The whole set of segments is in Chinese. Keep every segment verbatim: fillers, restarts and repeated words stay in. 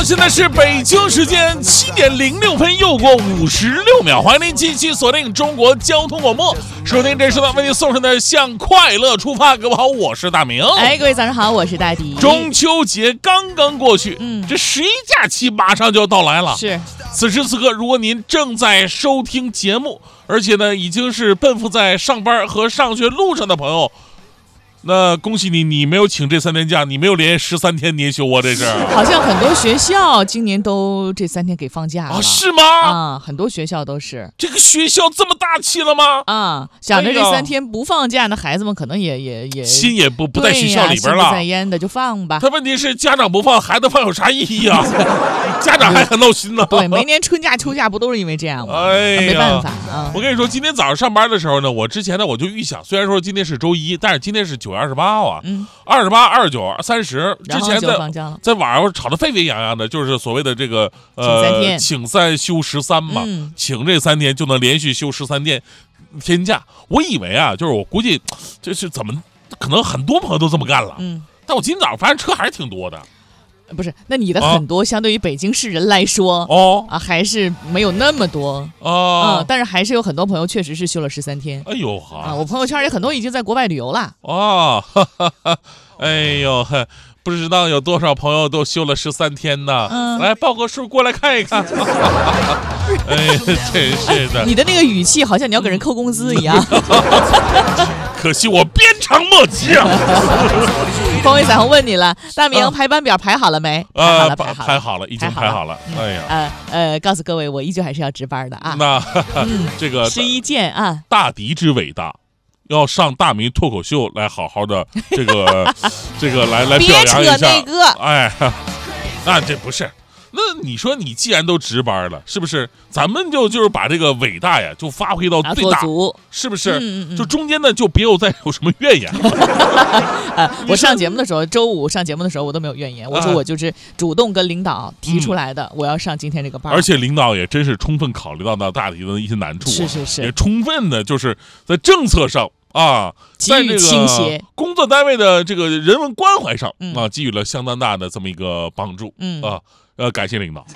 现在是北京时间七点零六分，又过五十六秒。欢迎您继续锁定中国交通广播，收听这时段为您送上的向快乐出发。各位好，我是大明。 哎，各位早上好，我是大迪。 中秋节刚刚过去， 嗯， 这十一假期马上就要到来了。 是， 此时此刻，如果您正在收听节目，而且呢已经是奔赴在上班和上学路上的朋友，那恭喜你，你没有请这三天假，你没有连十三天年休啊！这是好像很多学校今年都这三天给放假了啊？是吗？ 啊，很多学校都是。 这个学校这么大气了吗？ 啊，想着这三天不放假，那孩子们可能也也也心也不不在学校里边了， 心不在焉的就放吧。 他问题是家长不放，孩子放有啥意义啊？家长还很闹心呢。 对，每年春假秋假不都是因为这样吗？ 哎呀， 没办法啊。 我跟你说，今天早上上班的时候呢，我之前呢我就预想，虽然说今天是周一，但是今天是九月二十八号啊。 嗯， 二十八、二十九、三十之前在在网上吵得沸沸扬扬的，就是所谓的这个呃请三休十三嘛， 嗯、 请这三天就能连续休十三天天假。我以为啊，就是我估计这是怎么可能很多朋友都这么干了， 嗯， 但我今天早上发现车还是挺多的。 不是，那你的很多相对于北京市人来说， 哦啊，还是没有那么多哦、 嗯，但是还是有很多朋友确实是休了十三天。 哎呦哈、 啊，我朋友圈里很多已经在国外旅游了。 哦，哈哈哈，哎呦，不知道有多少朋友都休了十三天呢？嗯，来报个数过来看一看。哎，真是的， 你的那个语气好像你要给人扣工资一样。 可惜我鞭长莫及啊！ 方伟彩虹问你了，大明排班表排好了没？ 排好了， 排好了， 排好了，已经排好了。哎呀， 呃呃，告诉各位，我依旧还是要值班的啊。 那这个十一件啊， 大敌之伟大，要上大明脱口秀来好好的这个这个来来表扬一下。 别扯那个， 哎，那这不是。那你说你既然都值班了，是不是咱们就就是把这个伟大呀就发挥到最大，是不是？ 嗯嗯、 就中间呢就别有再有什么怨言。 呃、我上节目的时候，周五上节目的时候我都没有怨言，我说我就是主动跟领导提出来的，嗯、我要上今天这个班。 而且领导也真是充分考虑到到大体的一些难处、啊， 是是是， 也充分的就是在政策上啊，在这个工作单位的这个人文关怀上、嗯、啊，给予了相当大的这么一个帮助。 嗯啊。呃，感谢领导。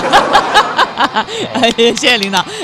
谢谢领导。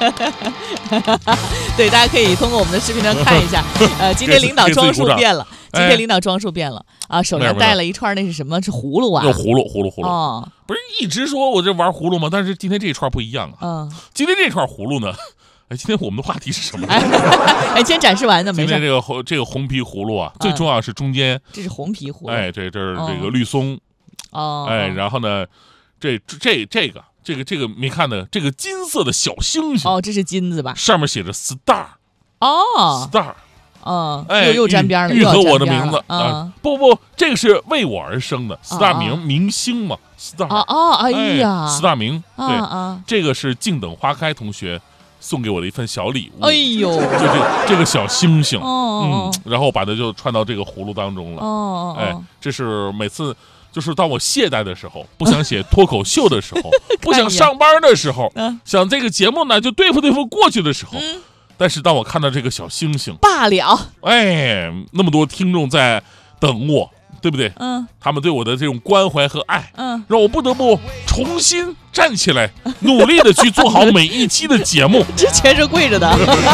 对，大家可以通过我们的视频上看一下。呃，今天领导装束变了，今天领导装束变了啊，手上带了一串，那是什么？是葫芦啊？ 有葫芦，葫芦，葫芦。 哦， 不是一直说我这玩葫芦吗？但是今天这一串不一样啊。 嗯， 今天这串葫芦呢？哎，今天我们的话题是什么？ 哎，今天展示完的，没事。 今天这个红这个红皮葫芦啊，最重要是中间。 这是红皮葫芦。 哎，对，这是这个绿松。 哦。 哎，然后呢？这这这个这个这个没看的这个金色的小星星哦，这是金子吧？ 上面写着 star 哦 star 哦， 哎， 又又沾边了， 愈合我的名字啊、 呃！不不，这个是为我而生的 star 明明星嘛 star 哦哦，哎呀 star 明对啊， 这个是静等花开同学送给我的一份小礼物。 哎呦， 就这这个小星星， 哦、 嗯，然后把它就串到这个葫芦当中了。 哦， 哎，这是每次。就是当我懈怠的时候，不想写脱口秀的时候，不想上班的时候， 嗯、 想这个节目呢就对付对付过去的时候， 嗯、 但是当我看到这个小星星罢了， 哎，那么多听众在等我，对不对？ 嗯， 他们对我的这种关怀和爱， 嗯， 让我不得不重新站起来，努力的去做好每一期的节目。 之前是跪着的。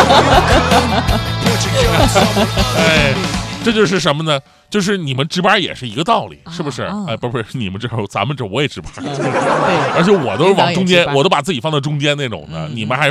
哎，这就是什么呢？就是你们值班也是一个道理， 啊、 是不是？ 啊、 哎，不不是你们这，咱们这我也值班， 嗯、 而且我都是往中间，我都把自己放到中间那种的，嗯、你们还是